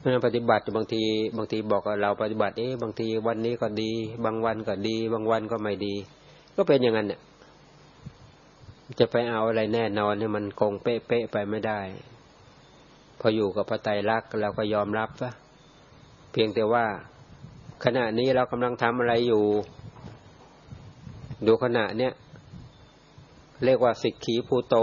ปฏิบัติบางทีบอกว่าเราปฏิบัติบางทีวันนี้ก็ดีบางวันก็ดีบางวันก็ไม่ดีก็เป็นอย่างนั้นเนี่ยจะไปเอาอะไรแน่นอนให้มันคงเป๊ะๆไปไม่ได้พออยู่กับพระไตรลักษณ์เราก็ยอมรับซะเพียงแต่ว่าขณะนี้เรากำลังทำอะไรอยู่ดูขณะเนี้ยเรียกว่าสิกขีภูโต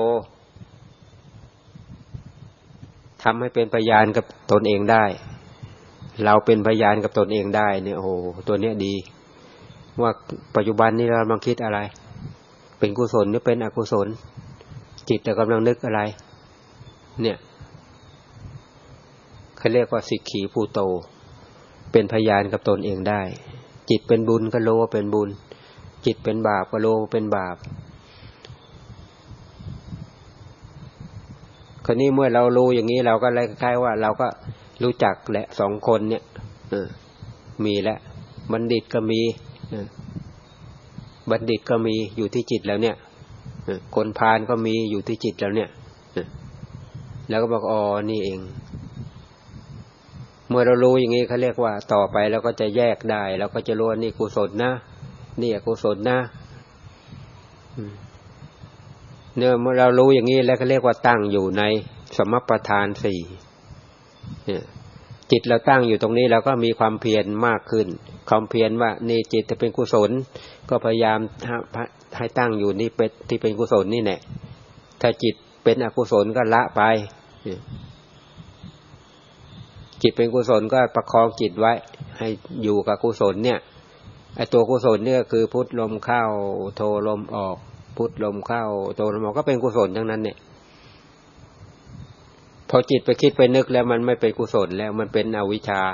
ทำให้เป็นพยานกับตนเองได้เราเป็นพยานกับตนเองได้เนี่ยโอ้โหตัวเนี้ยดีว่าปัจจุบันนี้เรากำลังคิดอะไรเป็นกุศลหรือเป็นอกุศลจิตเรากำลังนึกอะไรเนี่ยเขาเรียกว่าสิกขีภูโตเป็นพยานกับตนเองได้จิตเป็นบุญก็รู้ว่าเป็นบุญจิตเป็นบาปก็รู้ว่าเป็นบาปคราวนี้เมื่อเรารู้อย่างนี้เราก็เลยคล้ายๆว่าเราก็รู้จักแหละสองคนเนี่ยมีแล้วบัณฑิตก็มีบัณฑิตก็มีอยู่ที่จิตแล้วเนี่ยคนพาลก็มีอยู่ที่จิตแล้วเนี่ยแล้วก็บอกอ๋อนี่เองเมื่อเรารู้อย่างนี้เขาเรียกว่าต่อไปเราก็จะแยกได้เราก็จะรู้ว่านี่กุศลนะนี่อกุศลนะเนี่ยเมื่อเรารู้อย่างนี้แล้วก็เรียกว่าตั้งอยู่ในสมปทานสี่จิตเราตั้งอยู่ตรงนี้เราก็มีความเพียรมากขึ้นความเพียรว่านี่จิตจะเป็นกุศลก็พยายามให้ตั้งอยู่นี่เป็นที่เป็นกุศลนี่แหละถ้าจิตเป็นอกุศลก็ละไปจิตเป็นกุศลก็ประคองจิตไว้ให้อยู่กับกุศลเนี่ยไอ้ตัวกุศลเนี่ยคือพุทลมเข้าโทลมออกพุทลมเข้าโทลมออกก็เป็นกุศลทั้งนั้นเนี่ยพอจิตไปคิดไปนึกแล้วมันไม่เป็นกุศลแล้วมันเป็นอวิชชา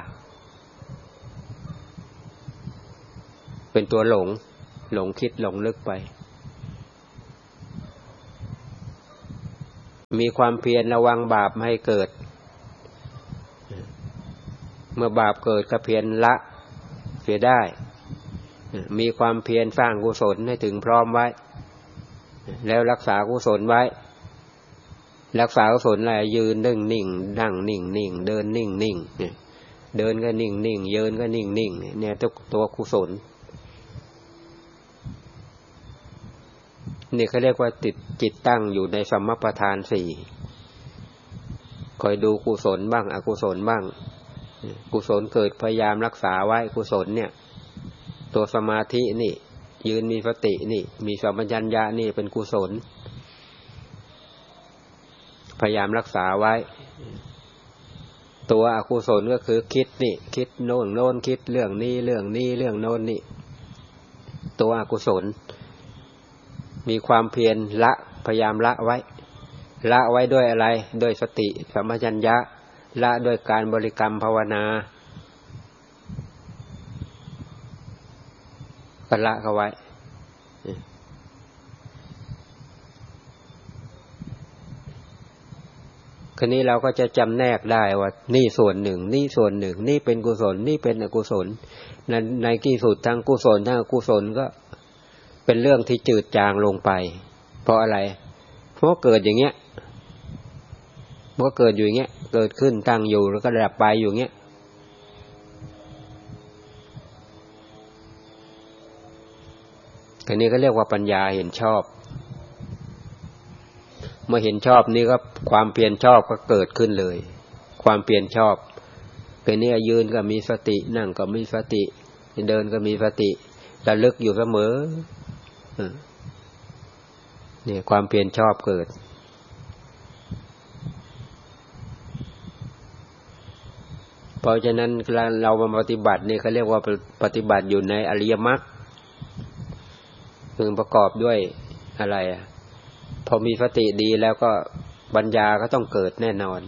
เป็นตัวหลงคิดหลงลึกไปมีความเพียรระวังบาปไม่ให้เกิดเมื่อบาปเกิดก็เพียรละเสียได้มีความเพียรสร้างกุศลให้ถึงพร้อมไว้แล้วรักษากุศลไว้รักษากุศลอะไรยืนนิ่งนั่งนิ่งเดินนิ่งเดินก็นิ่งยืนก็นิ่งเนี่ยตัวกุศลนี่เขาเรียกว่าติดจิตตั้งอยู่ในสัมมัปปทานสี่คอยดูกุศลบ้างอกุศลบ้างกุศลเกิดพยายามรักษาไว้กุศลเนี่ยตัวสมาธินี่ยืนมีสตินี่มีสัมปชัญญะนี่เป็นกุศลพยายามรักษาไว้ตัวอกุศลก็คือคิดนี่คิดโน่นคิดเรื่องนี้เรื่องโน้นนี่ตัวอกุศลมีความเพียรละพยายามละไว้ด้วยอะไรด้วยสติสัมปชัญญะละด้วยการบริกรรมภาวนาก็ละเข้าไว้คราวนี้เราก็จะจำแนกได้ว่านี่ส่วนหนึ่งนี่ส่วนหนึ่งนี่เป็นกุศลนี่เป็นอกุศลในที่สุดทั้งกุศลทั้งอกุศลก็เป็นเรื่องที่จืดจางลงไปเพราะอะไรเพราะเกิดอย่างเงี้ยมันก็เกิดอยู่อย่างเงี้ยเกิดขึ้นตั้งอยู่แล้วก็ดับไปอยู่เงี้ยอันนี้ก็เรียกว่าปัญญาเห็นชอบเมื่อเห็นชอบนี่ก็ความเพียรชอบก็เกิดขึ้นเลยความเพียรชอบคือเนี่ยยืนก็มีสตินั่งก็มีสติเดินก็มีสติระลึกอยู่เสมอเนี่ยความเพียรชอบเกิดเพราะฉะนั้นเรามาปฏิบัตินี่เขาเรียกว่าปฏิบัติอยู่ในอริยมรรคคือประกอบด้วยอะไรพอมีสติดีแล้วก็ปัญญาก็ต้องเกิดแน่นอน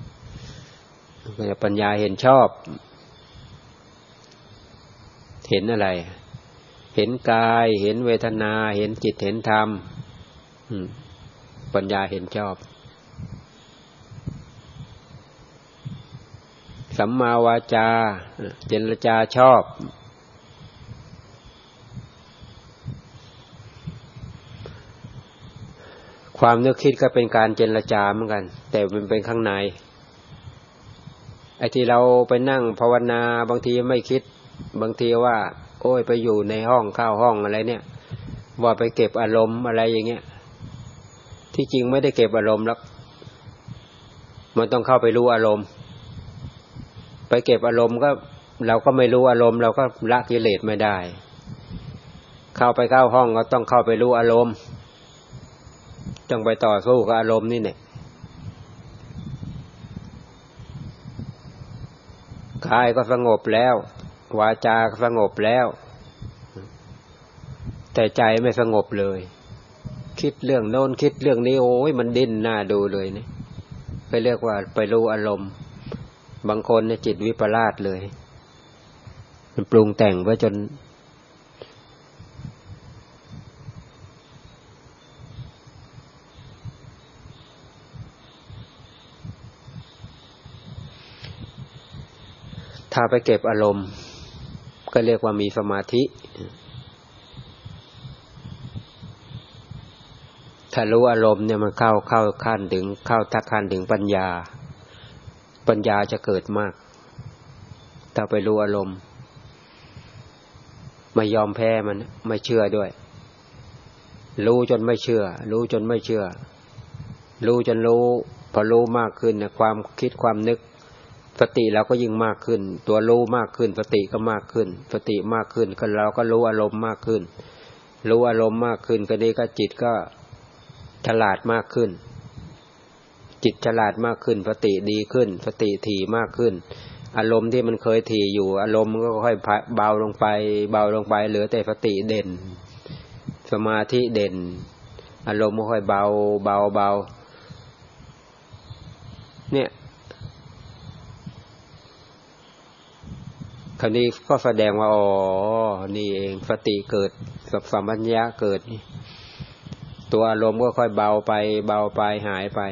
ปัญญาเห็นชอบเห็นอะไรเห็นกายเห็นเวทนาเห็นจิตเห็นธรรมปัญญาเห็นชอบสัมมาวาจาเจรจาชอบความนึกคิดก็เป็นการเจรจาเหมือนกันแต่มันเป็นข้างในไอ้ที่เราไปนั่งภาวนาบางทีไม่คิดบางทีว่าโอ้ยไปอยู่ในห้องเข้าห้องอะไรเนี่ยว่าไปเก็บอารมณ์อะไรอย่างเงี้ยที่จริงไม่ได้เก็บอารมณ์หรอกมันต้องเข้าไปรู้อารมณ์ไปเก็บอารมณ์ก็เราก็ไม่รู้อารมณ์เราก็ละกิเลสไม่ได้เข้าห้องก็ต้องเข้าไปรู้อารมณ์ต้องไปต่อสู้กับอารมณ์นี่เนี่ยกายก็สงบแล้ววาจาก็สงบแล้วแต่ใจไม่สงบเลยคิดเรื่องโน้นคิดเรื่องนี้โอ้ยมันดิ้นหน้าดูเลยนี่ไปเรียกว่าไปรู้อารมณ์บางคนเนี่ยจิตวิปลาสเลยมันปรุงแต่งไว้จนถ้าไปเก็บอารมณ์ก็เรียกว่ามีสมาธิถ้ารู้อารมณ์เนี่ยมันเข้าขั้นถึงทักขั้นถึงปัญญาจะเกิดมากถ้าไปรู้อารมณ์ไม่ยอมแพ้มันไม่เชื่อด้วยรู้จนไม่เชื่อรู้จนไม่เชื่อรู้จนรู้พอรู้มากขึ้นนะความคิดความนึกสติเราก็ยิ่งมากขึ้นตัวรู้มากขึ้นสติก็มากขึ้นสติมากขึ้นก็เราก็รู้อารมณ์มากขึ้นรู้อารมณ์มากขึ้นก็นี้ก็จิตก็ฉลาดมากขึ้นจิตฉลาดมากขึ้นสติดีขึ้นสติถี่มากขึ้นอารมณ์ที่มันเคยถี่อยู่อารมณ์มันก็ค่อยเบาลงไปเหลือแต่สติเด่นสมาธิเด่นอารมณ์มันค่อยเบาเนี่ยคราวนี้ก็แสดงว่าอ๋อนี่เองสติเกิดสัมปชัญญะเกิดตัวอารมณ์ก็ค่อยเบาไปหายไป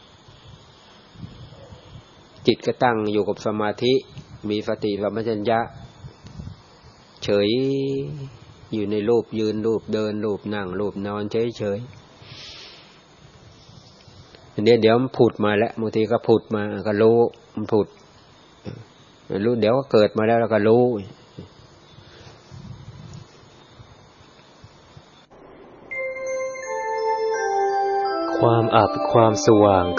จิตก็ตั้งอยู่กับสมาธิมีสติสัมปชัญญะเฉยอยู่ในรูปยืนรูปเดินรูปนั่งรูปนอนเฉยอันนี้เดี๋ยวมันผุดมาแล้วบางทีก็ผุดมาก็รู้มันผุดรู้เดี๋ยวก็เกิดมาแล้วก็รู้ความอับความสว่าง